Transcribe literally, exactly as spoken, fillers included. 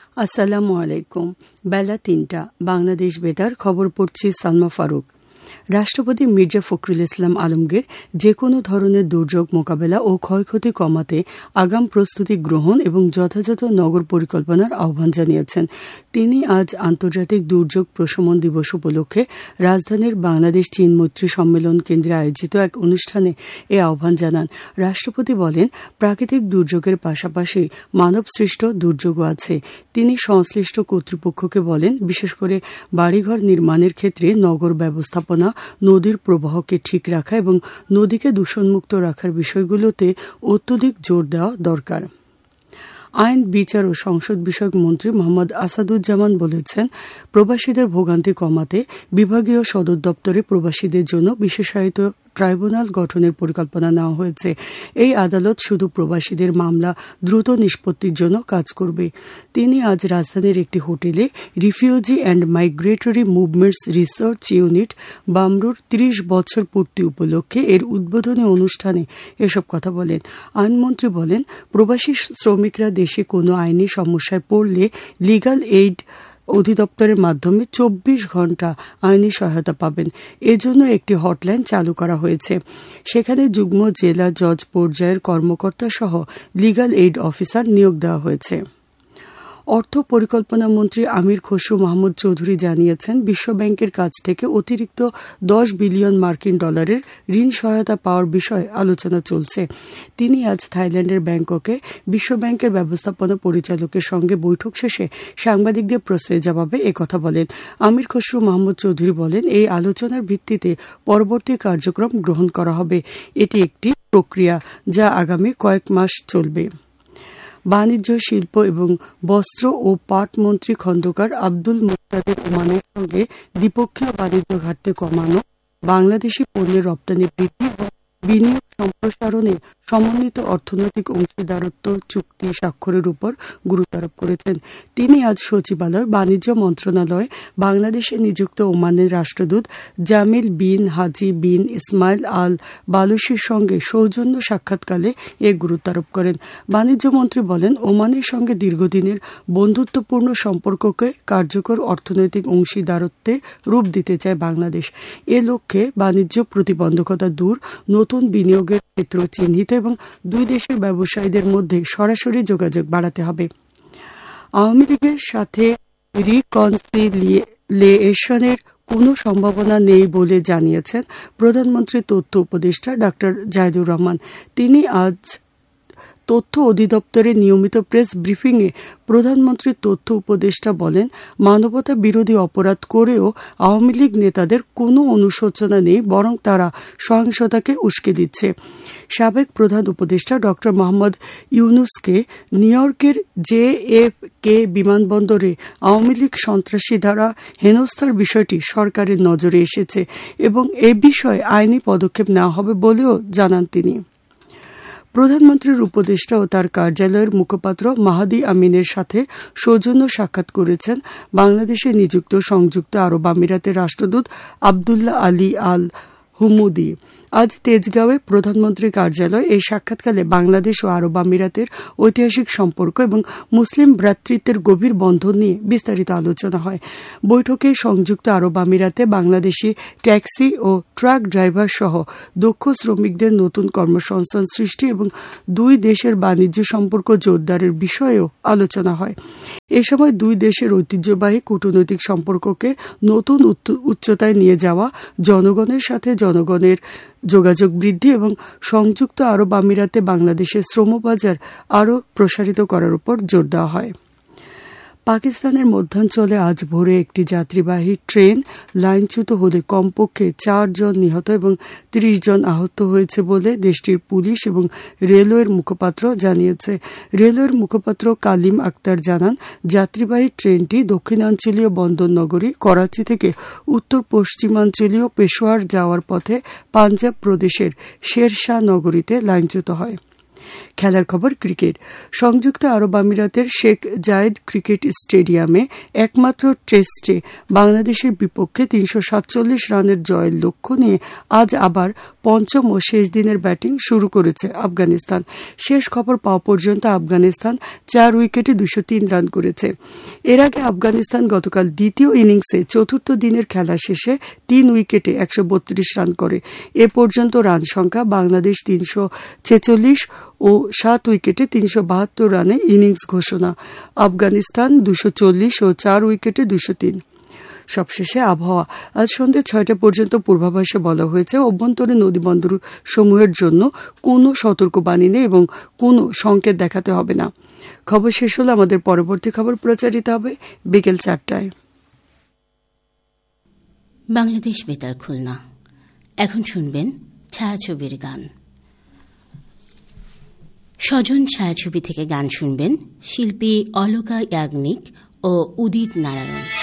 আসসালামু আলাইকুম। বেলা তিনটা, বাংলাদেশ বেতার, খবর পড়ছি সালমা ফারুক। রাষ্ট্রপতি মির্জা ফখরুল ইসলাম আলমগীর যেকোনো ধরনের দুর্যোগ মোকাবেলা ও ক্ষয়ক্ষতি কমাতে আগাম প্রস্তুতি গ্রহণ এবং যথাযথ নগর পরিকল্পনার আহ্বান জানিয়েছেন। তিনি আজ আন্তর্জাতিক দুর্যোগ প্রশমন দিবস উপলক্ষে রাজধানীর বাংলাদেশ চীন মৈত্রী সম্মেলন কেন্দ্রে আয়োজিত এক অনুষ্ঠানে এ আহ্বান জানান। রাষ্ট্রপতি বলেন, প্রাকৃতিক দুর্যোগের পাশাপাশি মানবসৃষ্ট দুর্যোগও আছে। তিনি সংশ্লিষ্ট কর্তৃপক্ষকে বলেন, বিশেষ করে বাড়িঘর নির্মাণের ক্ষেত্রে নগর ব্যবস্থাপনা, নদীর প্রবাহকে ঠিক রাখা এবং নদীকে দূষণমুক্ত রাখার বিষয়গুলোতে অত্যধিক জোর দেওয়া দরকার। আইন, বিচার ও সংসদ বিষয়ক মন্ত্রী মোহাম্মদ আসাদুজ্জামান বলেছেন, প্রবাসীদের ভোগান্তি কমাতে বিভাগীয় সদর দপ্তরে প্রবাসীদের জন্য বিশেষায়িত ট্রাইব্যুনাল গঠনের পরিকল্পনা নেওয়া হয়েছে। এই আদালত শুধু প্রবাসীদের মামলা দ্রুত নিষ্পত্তির জন্য কাজ করবে। তিনি আজ রাজধানীর একটি হোটেলে refugee and migratory movements research unit বামরুর ত্রিশ বছর পূর্তি উপলক্ষে এর উদ্বোধনী অনুষ্ঠানে এসব কথা বলেন। আইনমন্ত্রী বলেন, প্রবাসী শ্রমিকরা দেশে কোনো আইনি সমস্যায় পড়লে লিগ্যাল এইড অধিদপ্তরের মাধ্যমে চব্বিশ ঘন্টা আইনি সহায়তা পাবেন। এজন্য একটি হটলাইন চালু করা হয়েছে। সেখানে যুগ্ম জেলা জজ পর্যায়ের কর্মকর্তা সহ লিগ্যাল এইড অফিসার নিয়োগ দেওয়া হয়েছে। অর্থ পরিকল্পনা মন্ত্রী আমির খসরু মাহমুদ চৌধুরী জানিয়েছেন, বিশ্বব্যাংকের কাছ থেকে অতিরিক্ত দশ বিলিয়ন মার্কিন ডলারের ঋণ সহায়তা পাওয়ার বিষয়ে আলোচনা চলছে। তিনি আজ থাইল্যান্ডের ব্যাংককে বিশ্বব্যাংকের ব্যবস্থাপনা পরিচালকের সঙ্গে বৈঠক শেষে সাংবাদিকদের প্রশ্নের জবাবে একথা বলেন। আমির খসরু মাহমুদ চৌধুরী বলেন, এই আলোচনার ভিত্তিতে পরবর্তী কার্যক্রম গ্রহণ করা হবে। এটি একটি প্রক্রিয়া যা আগামী কয়েক মাস চলবে। বাণিজ্য, শিল্প এবং বস্ত্র ও পাট মন্ত্রী খন্দকার আব্দুল মোক্তাদের ওমানের সঙ্গে দ্বিপক্ষীয় বাণিজ্য ঘাটতি কমানো, বাংলাদেশি পণ্যের রপ্তানি বৃদ্ধি ও বিনিয়োগ সম্প্রসারণে সমন্বিত অর্থনৈতিক অংশীদারত্ব চুক্তি স্বাক্ষরের উপর গুরুত্ব আরোপ করেছেন। তিনি আজ সচিবালয়, বাণিজ্য মন্ত্রণালয়ে বাংলাদেশে নিযুক্ত ওমানের রাষ্ট্রদূত জামিল বিন হাজি বিন ইসমাইল আল বালুশির সঙ্গে সৌজন্য সাক্ষাৎকালে এ গুরুত্ব আরোপ করেন। বাণিজ্য মন্ত্রী বলেন, ওমানের সঙ্গে দীর্ঘদিনের বন্ধুত্বপূর্ণ সম্পর্ককে কার্যকর অর্থনৈতিক অংশীদারত্বে রূপ দিতে চায় বাংলাদেশ। এ লক্ষ্যে বাণিজ্য প্রতিবন্ধকতা দূর, নতুন বিনিয়োগের ক্ষেত্র চিহ্নিত এবং দুই দেশের ব্যবসায়ীদের মধ্যে সরাসরি যোগাযোগ বাড়াতে হবে। আওয়ামী লীগের সাথে রিকনসিলিয়েশনের কোনো সম্ভাবনা নেই বলে জানিয়েছেন প্রধানমন্ত্রীর তথ্য উপদেষ্টা ডা জাহিদুর রহমান। তিনি আজ তথ্য অধিদপ্তরের নিয়মিত প্রেস ব্রিফিংয়ে প্রধানমন্ত্রীর তথ্য উপদেষ্টা বলেন, মানবতা বিরোধী অপরাধ করেও আওয়ামী লীগ নেতাদের কোনো অনুশোচনা নেই, বরং তারা সহিংসতাকে উস্কে দিচ্ছে। সাবেক প্রধান উপদেষ্টা ড মোহাম্মদ ইউনুসকে নিউ ইয়র্কের জে এফ কে বিমানবন্দরে আওয়ামী লীগ সন্ত্রাসী দ্বারা হেনস্থার বিষয়টি সরকারের নজরে এসেছে এবং এ বিষয়ে আইনি পদক্ষেপ নেওয়া হবে বলেও জানান তিনি। প্রধানমন্ত্রীর উপদেষ্টা ও তার কার্যালয়ের মুখপাত্র মাহাদি আমিনের সাথে সৌজন্য সাক্ষাৎ করেছেন বাংলাদেশে নিযুক্ত সংযুক্ত আরব আমিরাতের রাষ্ট্রদূত আবদুল্লাহ আলী আল হুমুদি। আজ তেজগাঁওয়ে প্রধানমন্ত্রীর কার্যালয়ে এই সাক্ষাৎকালে বাংলাদেশ ও আরব আমিরাতের ঐতিহাসিক সম্পর্ক এবং মুসলিম ভ্রাতৃত্বের গভীর বন্ধন নিয়ে বিস্তারিত আলোচনা হয়। বৈঠকে সংযুক্ত আরব আমিরাতে বাংলাদেশি ট্যাক্সি ও ট্রাক ড্রাইভার সহ দক্ষ শ্রমিকদের নতুন কর্মসংস্থান সৃষ্টি এবং দুই দেশের বাণিজ্য সম্পর্ক জোরদারের বিষয়েও আলোচনা হয়। এ সময় দুই দেশের ঐতিহ্যবাহী কূটনৈতিক সম্পর্ককে নতুন উচ্চতায় নিয়ে যাওয়া, জনগণের সাথে জনগণের যোগাযোগ বৃদ্ধি এবং সংযুক্ত আরব আমিরাতে বাংলাদেশের শ্রমবাজার আরও প্রসারিত করার উপর জোর দেওয়া হয়। পাকিস্তানের মধ্যাঞ্চলে আজ ভোরে একটি যাত্রীবাহী ট্রেন লাইনচ্যুত হলে কমপক্ষে চার জন নিহত এবং ত্রিশ জন আহত হয়েছে বলে দেশটির পুলিশ এবং রেলওয়ের মুখপাত্র জানিয়েছে। রেলওয়ের মুখপাত্র কালিম আক্তার জানান, যাত্রীবাহী ট্রেনটি দক্ষিণাঞ্চলীয় বন্দর নগরী করাচি থেকে উত্তর পশ্চিমাঞ্চলীয় পেশোয়ার যাওয়ার পথে পাঞ্জাব প্রদেশের শেরশাহ নগরীতে লাইনচ্যুত হয়। খেলার খবর ক্রিকেট। সংযুক্ত আরব আমিরাতের শেখ জায়েদ ক্রিকেট স্টেডিয়ামে একমাত্র টেস্টে বাংলাদেশের বিপক্ষে তিনশো সাতচল্লিশ রানের জয়ের লক্ষ্য নিয়ে আজ আবার পঞ্চম ও শেষ দিনের ব্যাটিং শুরু করেছে আফগানিস্তান। শেষ খবর পাওয়া পর্যন্ত আফগানিস্তান চার উইকেটে দুশো তিন রান করেছে। এর আগে আফগানিস্তান গতকাল দ্বিতীয় ইনিংসে চতুর্থ দিনের খেলা শেষে তিন উইকেটে একশো বত্রিশ রান করে। এ পর্যন্ত রান সংখ্যা বাংলাদেশ তিনশো ছেচল্লিশ ও সাত উইকেটে তিনশো বাহাত্তর রানে ইনিংস ঘোষণা। আফগানিস্তান দুশো চল্লিশ ও চার উইকেটে দুশো তিন। সবশেষে আবহাওয়া। আজ সন্ধ্যে ছয়টা পর্যন্ত পূর্বাভাসে বলা হয়েছে অভ্যন্তরীণ নদীবন্দর সমূহের জন্য কোনো সতর্কবাণী নেই এবং কোনো সংকেত দেখাতে হবে না। খবর শেষ হলে আমাদের পরবর্তী খবর প্রচারিত হবে বিকেল চারটায়। বাংলাদেশ বেতার খুলনা। এখন শুনবেন ছায়াছবির গান। স্বজন ছায়াছবি থেকে গান শুনবেন শিল্পী অলকা ইয়াগনিক ও উদিত নারায়ণ।